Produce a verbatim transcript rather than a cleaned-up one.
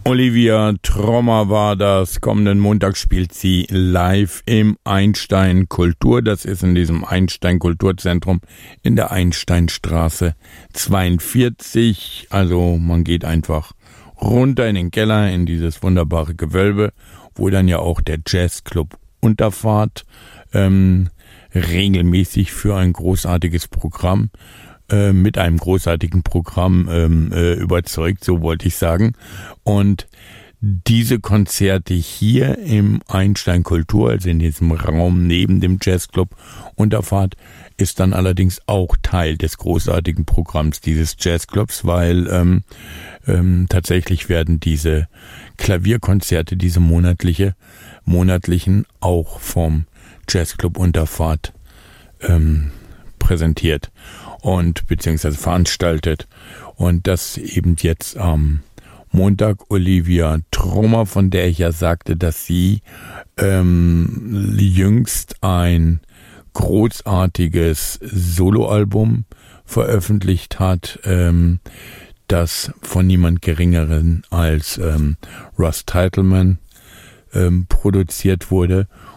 Olivia Trommer war das. Kommenden Montag spielt sie live im Einstein Kultur. Das ist in diesem Einstein Kulturzentrum in der Einsteinstraße zweiundvierzig. Also man geht einfach runter in den Keller, in dieses wunderbare Gewölbe, wo dann ja auch der Jazzclub Unterfahrt ähm, regelmäßig für ein großartiges Programm äh, mit einem großartigen Programm ähm, äh, überzeugt, so wollte ich sagen. Und diese Konzerte hier im Einstein Kultur, also in diesem Raum neben dem Jazzclub Unterfahrt, ist dann allerdings auch Teil des großartigen Programms dieses Jazzclubs, weil ähm, ähm, tatsächlich werden diese Klavierkonzerte, diese monatliche, monatlichen auch vom Jazzclub Unterfahrt ähm, präsentiert und beziehungsweise veranstaltet. Und das eben jetzt am Montag Olivia Trommer, von der ich ja sagte, dass sie ähm, jüngst ein großartiges Soloalbum veröffentlicht hat, ähm, das von niemand Geringeren als ähm, Russ Titelman ähm, produziert wurde